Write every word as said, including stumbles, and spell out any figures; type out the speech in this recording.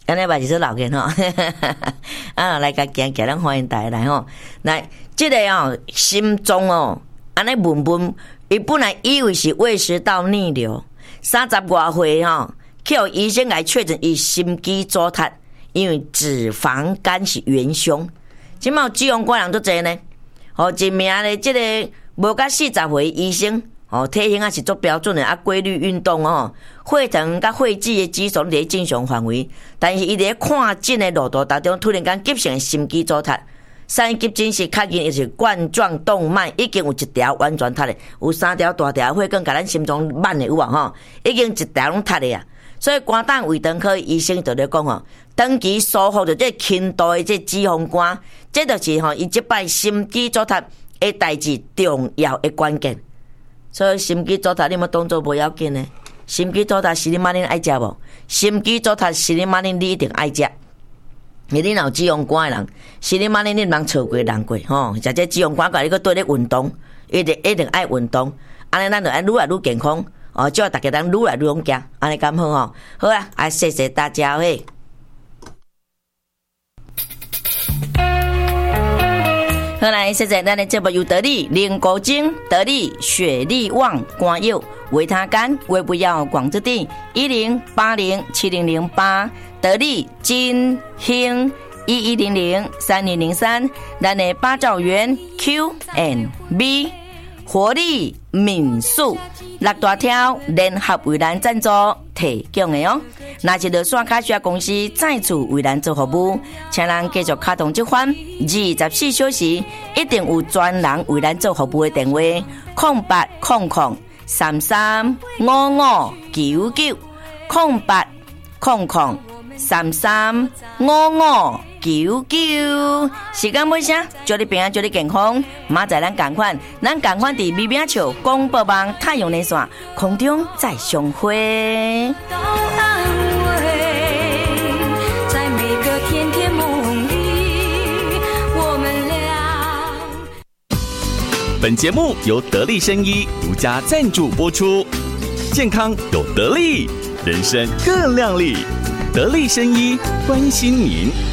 安尼嘛是说老人吼，啊来甲行行，咱欢迎大家来吼。来，这个哦，心脏哦，安尼闷闷，伊本来以为是胃食道逆流，三十外岁吼，去互医生来确诊伊心肌阻塞，因为脂肪肝是元凶。即嘛有脂肪肝人足侪呢，吼一名咧，即个无甲四十岁医生。哦，体型也是足标准的，啊，规律运动哦，血糖甲血脂的指数伫正常范围，但是伊伫看诊的路途当中，突然间急性的心肌阻塞，三急诊是确认伊是冠状动脉已经有一条完全塌的，有三条大条血管甲咱心脏挽的有啊吼，已经一条拢塌的啊，所以肝胆胃肠科医生就咧讲哦，长期疏忽着这轻度的这脂肪肝，这就是吼伊即摆心肌阻塞的代志重要的关键。所以心肌阻塞你莫当作无要紧呢，心肌阻塞是你妈恁爱食无？心肌阻塞是你妈恁你一定爱食。因为你若有脂肪肝的人，是你妈恁你人错过人过吼，食这脂肪肝个你个对咧运动，一定一定爱运动，安尼咱就爱愈来愈健康哦，叫大家咱愈来愈勇敢，安尼敢好吼？好啊，啊谢谢大家嘿。好来，现在咱的节目由得力灵骨精、得力血力旺、肝药、维他肝、胃不药、广之地一零八零七零零八，得力金兴一一零零三零零三，咱的八兆元 Q and B 活力民宿六大条联合为咱赞助提供的哦。那是乐线卡需要公司再次为咱做服务，请咱继续卡通这款二十四小时一定有专人为咱做服务的电话：空八空空三三五五九九空八空空三三五五九九。时间尾声，祝你平安，祝你健康。明仔咱同款，咱同款伫咪咪笑广播网太阳连线空中再相会。 本节目由得力生医独家赞助播出，健康有得力，人生更亮丽。得力生医关心您。